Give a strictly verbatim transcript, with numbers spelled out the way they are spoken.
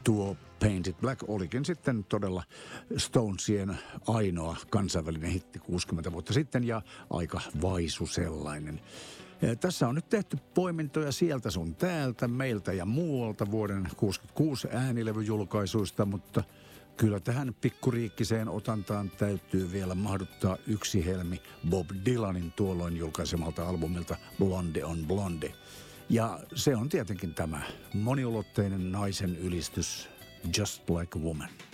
tuo Painted Black olikin sitten todella Stonesien ainoa kansainvälinen hitti kuusikymmentä vuotta sitten ja aika vaisu sellainen. Tässä on nyt tehty poimintoja sieltä sun täältä, meiltä ja muualta vuoden kuusikymmentäkuusi äänilevyjulkaisuista, mutta kyllä tähän pikkuriikkiseen otantaan täytyy vielä mahduttaa yksi helmi Bob Dylanin tuolloin julkaisemalta albumilta Blonde on Blonde. Ja se on tietenkin tämä moniulotteinen naisen ylistys Just Like a Woman.